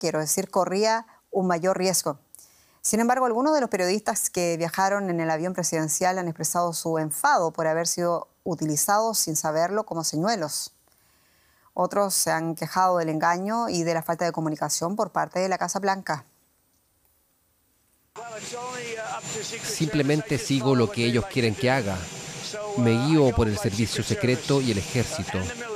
quiero decir, corría un mayor riesgo. Sin embargo, algunos de los periodistas que viajaron en el avión presidencial han expresado su enfado por haber sido utilizados sin saberlo como señuelos. Otros se han quejado del engaño y de la falta de comunicación por parte de la Casa Blanca. Simplemente sigo lo que ellos quieren que haga. Me guío por el servicio secreto y el ejército.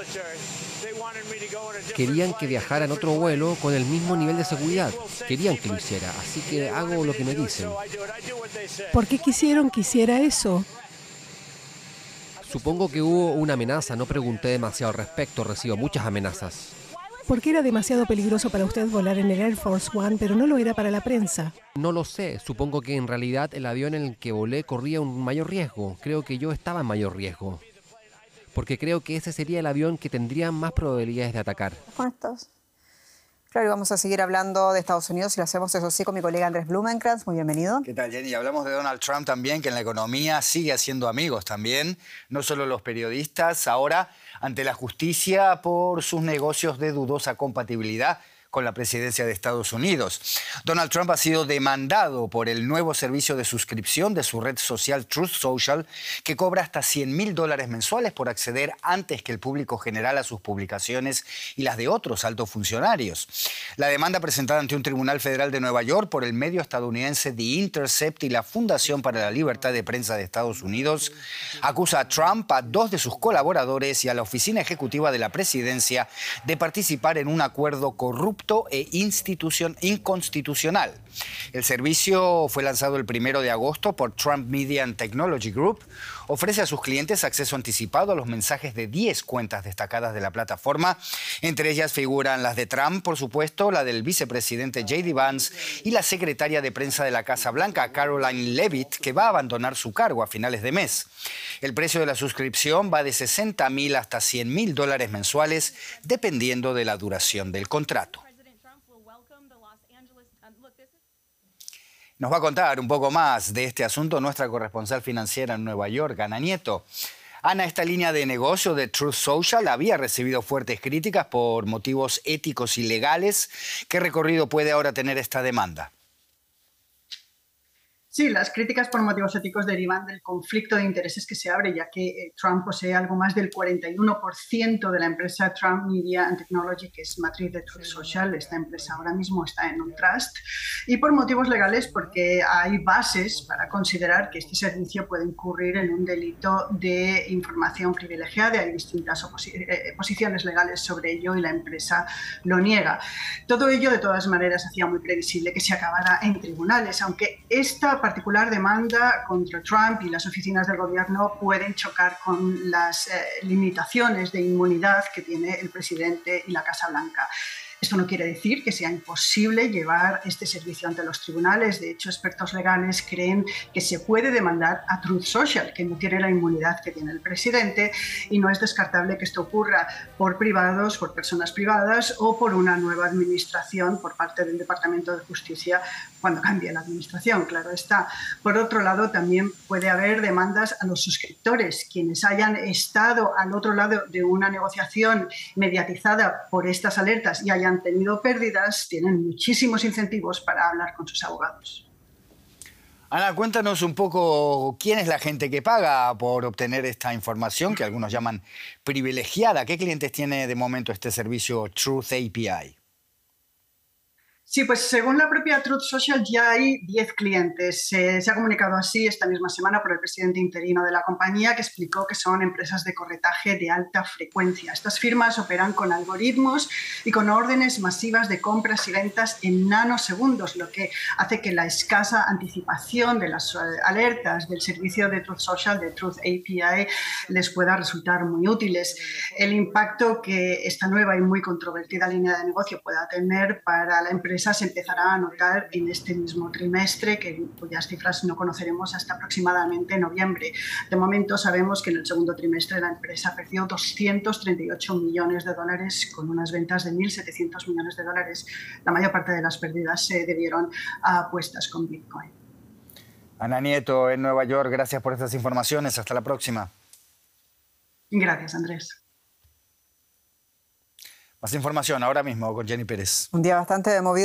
Querían que viajara en otro vuelo con el mismo nivel de seguridad. Querían que lo hiciera, así que hago lo que me dicen. ¿Por qué quisieron que hiciera eso? Supongo que hubo una amenaza, no pregunté demasiado al respecto, recibo muchas amenazas. ¿Por qué era demasiado peligroso para usted volar en el Air Force One, pero no lo era para la prensa? No lo sé, supongo que en realidad el avión en el que volé corría un mayor riesgo. Creo que yo estaba en mayor riesgo. Porque creo que ese sería el avión que tendría más probabilidades de atacar. ¿Cuántos? Claro, y vamos a seguir hablando de Estados Unidos y lo hacemos, eso sí, con mi colega Andrés Blumenkrantz. Muy bienvenido. ¿Qué tal, Jenny? Hablamos de Donald Trump también, que en la economía sigue haciendo amigos también, no solo los periodistas, ahora ante la justicia por sus negocios de dudosa compatibilidad con la presidencia de Estados Unidos. Donald Trump ha sido demandado por el nuevo servicio de suscripción de su red social Truth Social, que cobra hasta $100.000 mensuales por acceder antes que el público general a sus publicaciones y las de otros altos funcionarios. La demanda presentada ante un tribunal federal de Nueva York por el medio estadounidense The Intercept y la Fundación para la Libertad de Prensa de Estados Unidos acusa a Trump, a dos de sus colaboradores y a la oficina ejecutiva de la presidencia de participar en un acuerdo corrupto e inconstitucional. El servicio fue lanzado el 1 de agosto por Trump Media and Technology Group. Ofrece a sus clientes acceso anticipado a los mensajes de 10 cuentas destacadas de la plataforma. Entre ellas figuran las de Trump, por supuesto, la del vicepresidente J.D. Vance y la secretaria de prensa de la Casa Blanca, Caroline Leavitt, que va a abandonar su cargo a finales de mes. El precio de la suscripción va de $60.000 hasta $100.000 mensuales, dependiendo de la duración del contrato. Nos va a contar un poco más de este asunto nuestra corresponsal financiera en Nueva York, Ana Nieto. Ana, esta línea de negocio de Truth Social había recibido fuertes críticas por motivos éticos y legales. ¿Qué recorrido puede ahora tener esta demanda? Sí, las críticas por motivos éticos derivan del conflicto de intereses que se abre, ya que Trump posee algo más del 41% de la empresa Trump Media and Technology, que es matriz de Truth Social. Esta empresa ahora mismo está en un trust. Y por motivos legales, porque hay bases para considerar que este servicio puede incurrir en un delito de información privilegiada. Hay distintas posiciones legales sobre ello y la empresa lo niega. Todo ello, de todas maneras, hacía muy previsible que se acabara en tribunales, aunque esta particular demanda contra Trump y las oficinas del gobierno pueden chocar con las limitaciones de inmunidad que tiene el presidente y la Casa Blanca. Esto no quiere decir que sea imposible llevar este servicio ante los tribunales. De hecho, expertos legales creen que se puede demandar a Truth Social, que no tiene la inmunidad que tiene el presidente, y no es descartable que esto ocurra por privados, por personas privadas o por una nueva administración por parte del Departamento de Justicia cuando cambie la administración, claro está. Por otro lado, también puede haber demandas a los suscriptores, quienes hayan estado al otro lado de una negociación mediatizada por estas alertas y hayan tenido pérdidas, tienen muchísimos incentivos para hablar con sus abogados. Ana, cuéntanos un poco quién es la gente que paga por obtener esta información, que algunos llaman privilegiada. ¿Qué clientes tiene de momento este servicio Truth API? Sí, pues según la propia Truth Social ya hay 10 clientes. Se ha comunicado así esta misma semana por el presidente interino de la compañía, que explicó que son empresas de corretaje de alta frecuencia. Estas firmas operan con algoritmos y con órdenes masivas de compras y ventas en nanosegundos, lo que hace que la escasa anticipación de las alertas del servicio de Truth Social, de Truth API, les pueda resultar muy útiles. El impacto que esta nueva y muy controvertida línea de negocio pueda tener para la empresa se empezará a notar en este mismo trimestre, cuyas cifras no conoceremos hasta aproximadamente noviembre. De momento sabemos que en el segundo trimestre la empresa perdió $238 millones con unas ventas de $1.700 millones. La mayor parte de las pérdidas se debieron a apuestas con Bitcoin. Ana Nieto, en Nueva York, gracias por estas informaciones. Hasta la próxima. Gracias, Andrés. Más información ahora mismo con Jenny Pérez. Un día bastante movido.